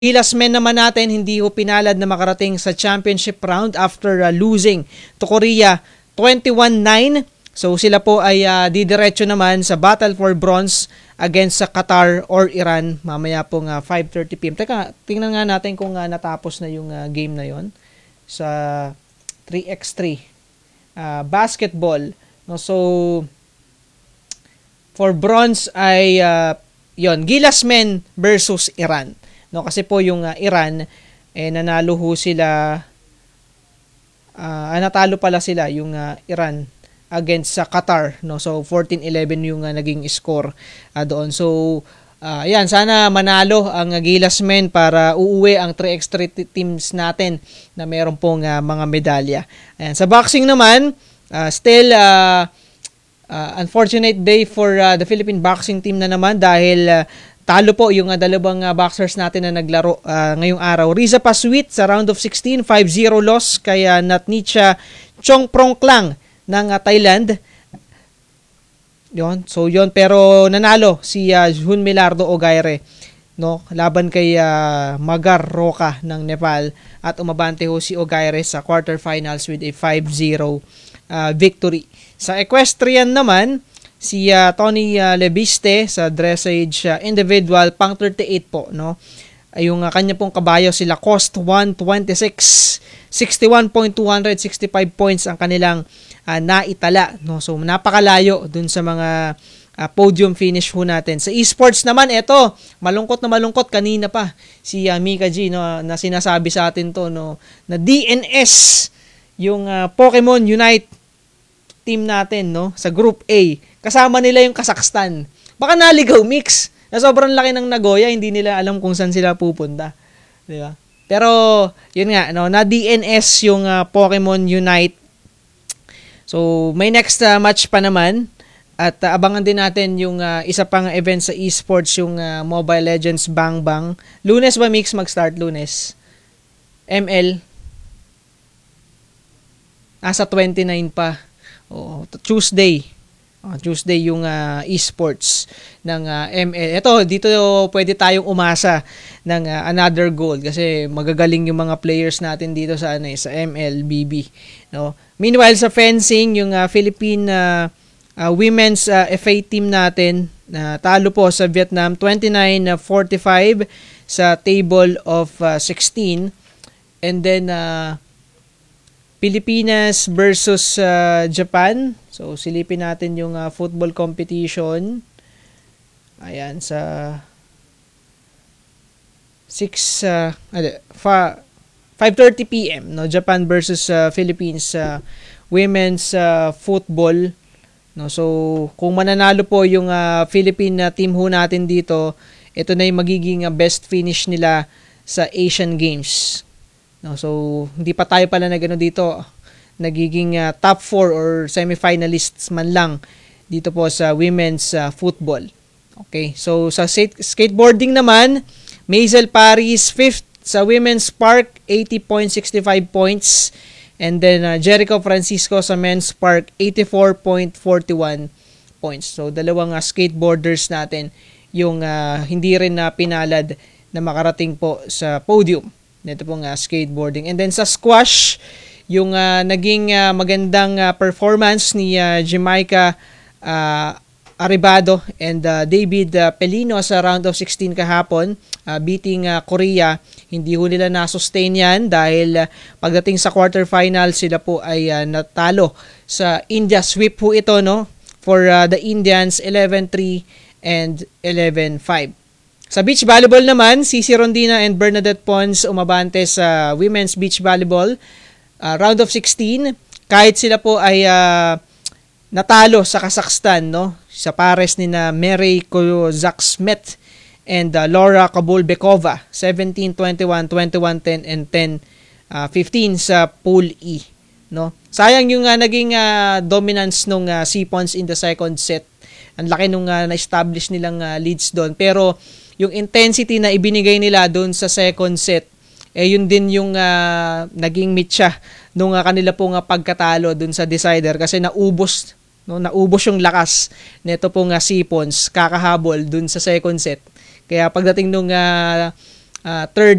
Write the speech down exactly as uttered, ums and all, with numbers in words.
Gilas men naman natin hindi ho pinalad na makarating sa championship round after uh, losing to Korea twenty-one nine. So sila po ay uh, didiretso naman sa battle for bronze against sa Qatar or Iran mamaya pong uh, five thirty p m. Teka, tingnan nga natin kung uh, natapos na yung uh, game na yon sa three by three uh, basketball. No, so for bronze ay uh, yon, Gilas men versus Iran. No, kasi po yung uh, Iran eh nanalo ho sila uh, natalo pala sila yung uh, Iran against sa Qatar, no. So fourteen eleven yung uh, naging score uh, doon. So uh, ayan, sana manalo ang uh, Gilas men para uuwi ang three by three teams natin na meron pong uh, mga medalya. Ayan, sa boxing naman, uh, still uh, uh, unfortunate day for uh, the Philippine boxing team na naman dahil uh, talo po yung uh, dalawang uh, boxers natin na naglaro uh, ngayong araw. Riza Paswit sa round of sixteen, five zero loss kay uh, Natnicha Chongprongklang ng uh, Thailand. Yon, so yon, pero nanalo si uh, Jun Milardo Ogaire, no, laban kay uh, Magar Roca ng Nepal at umabante ho si Ogaire sa quarterfinals with a five zero uh, victory. Sa equestrian naman, si uh, Tony uh, Lebiste sa dressage uh, individual pang thirty-eight po, no. Ay yung uh, kanya pong kabayo sila Cost one twenty-six, sixty-one point two six five points ang kanilang uh, naitala, no. So napakalayo dun sa mga uh, podium finish ho natin. Sa esports naman, eto, malungkot na malungkot kanina pa si uh, Mika G, no, na sinasabi sa atin to, no, na D N S yung uh, Pokemon Unite team natin, no, sa Group A. Kasama nila yung Kazakhstan. Baka naligaw mix. Na sobrang laki ng Nagoya, hindi nila alam kung saan sila pupunta. Di ba? Pero yun nga, no, na D N S yung uh, Pokemon Unite. So may next uh, match pa naman at uh, abangan din natin yung uh, isa pang event sa esports, yung uh, Mobile Legends Bang Bang. Lunes ba mix mag-start? Lunes. M L. Asa twenty-nine pa. Oh, Tuesday. Oh, Tuesday yung uh, esports ng uh, M L. Ito, dito pwede tayong umasa ng uh, another gold kasi magagaling yung mga players natin dito sa ano, sa M L B B, no. Meanwhile sa fencing, yung uh, Philippine uh, uh, women's uh, F A team natin na uh, talo po sa Vietnam twenty-nine forty-five sa table of uh, sixteen. And then uh, Pilipinas versus uh, Japan. So, silipin natin yung uh, football competition. Ayan, sa six, uh, five thirty p m No, Japan versus uh, Philippines uh, women's uh, football. No, so, kung mananalo po yung uh, Philippine uh, team ho natin dito, ito na yung magiging uh, best finish nila sa Asian Games. No, so hindi pa tayo pala nagano dito nagiging uh, top four or semifinalists man lang dito po sa women's uh, football. Okay, so sa skateboarding naman, Maisel Paris fifth sa women's park, eighty point six five points, and then uh, Jericho Francisco sa men's park, eighty-four point four one points. So dalawang uh, skateboarders natin yung uh, hindi rin na uh, pinalad na makarating po sa podium nito pong uh, skateboarding. And then sa squash, yung uh, naging uh, magandang uh, performance ni uh, Jamaica uh, Arribado and uh, David uh, Pelino sa round of sixteen kahapon, uh, beating uh, Korea. Hindi ho nila na-sustain yan dahil uh, pagdating sa quarterfinal, sila po ay uh, natalo sa India. Sweep po ito, no, for uh, the Indians, eleven three and eleven five. Sa beach volleyball naman, Cici Rondina and Bernadette Pons umabante sa women's beach volleyball uh, round of sixteen. Kahit sila po ay uh, natalo sa Kazakhstan, no, sa pares ni na Mary Kozaksmet and uh, Laura Kabulbekova, seventeen twenty-one, twenty-one ten and ten fifteen sa Pool E, no. Sayang yung uh, naging uh, dominance nung uh, Sipons in the second set. Ang laki nung uh, na-establish nilang uh, leads doon, pero yung intensity na ibinigay nila doon sa second set, eh yun din yung uh, naging mitya nung uh, kanila pong uh, pagkatalo doon sa decider kasi naubos, no, naubos yung lakas nito pong uh, Sipons kakahabol doon sa second set. Kaya pagdating nung uh, uh, third